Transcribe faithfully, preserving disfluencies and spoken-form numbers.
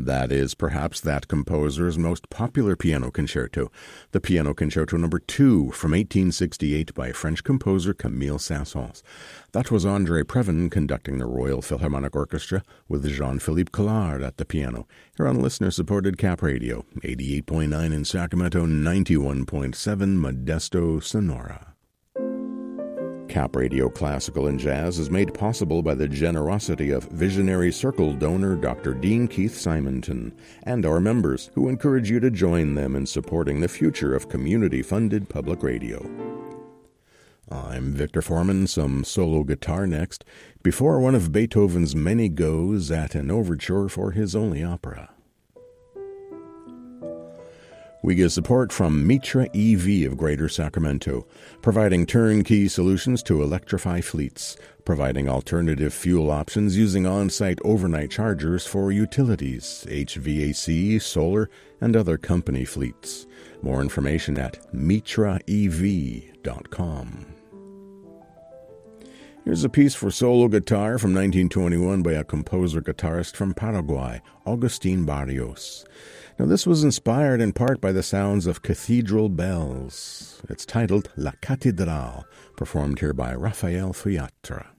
That is perhaps that composer's most popular piano concerto, the Piano Concerto Number two from eighteen sixty-eight by French composer Camille Saint-Saëns. That was André Previn conducting the Royal Philharmonic Orchestra with Jean-Philippe Collard at the piano, here on listener-supported Cap Radio, eighty-eight point nine in Sacramento, ninety-one point seven Modesto, Sonora. Cap Radio Classical and Jazz is made possible by the generosity of Visionary Circle donor Doctor Dean Keith Simonton and our members, who encourage you to join them in supporting the future of community-funded public radio. I'm Victor Foreman, some solo guitar next, before one of Beethoven's many goes at an overture for his only opera. We get support from Mitra E V of Greater Sacramento, providing turnkey solutions to electrify fleets, providing alternative fuel options using on-site overnight chargers for utilities, H V A C, solar, and other company fleets. More information at mitra e v dot com. Here's a piece for solo guitar from nineteen twenty-one by a composer-guitarist from Paraguay, Agustin Barrios. Now, this was inspired in part by the sounds of cathedral bells. It's titled La Cathédrale, performed here by Raphael Fiatra.